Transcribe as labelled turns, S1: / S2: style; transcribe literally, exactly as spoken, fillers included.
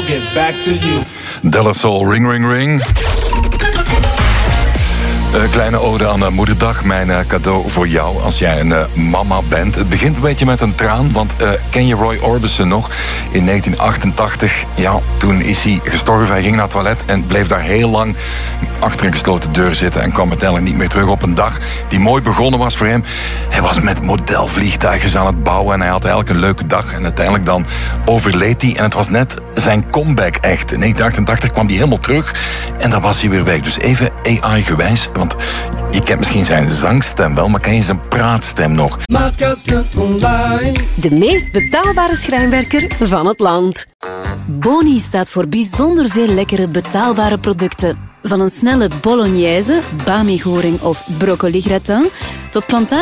S1: get back to you.
S2: De La Soul, ring, ring, ring. Een kleine ode aan de moederdag. Mijn uh, cadeau voor jou als jij een uh, mama bent. Het begint een beetje met een traan, want uh, ken je Roy Orbison nog? In negentien achtentachtig, ja, toen is hij gestorven. Hij ging naar het toilet en bleef daar heel lang achter een gesloten deur zitten en kwam uiteindelijk niet meer terug op een dag die mooi begonnen was voor hem. Hij was met modelvliegtuigjes aan het bouwen en hij had eigenlijk een leuke dag. En uiteindelijk dan overleed hij en het was net zijn comeback echt. In negentien achtentachtig kwam hij helemaal terug en dan was hij weer weg. Dus even A I-gewijs, want je kent misschien zijn zangstem wel, maar ken je zijn praatstem nog?
S3: De meest betaalbare schrijnwerker van het land. Boni staat voor bijzonder veel lekkere betaalbare producten. Van een snelle bolognese, bami-goring of broccoli gratin tot plantage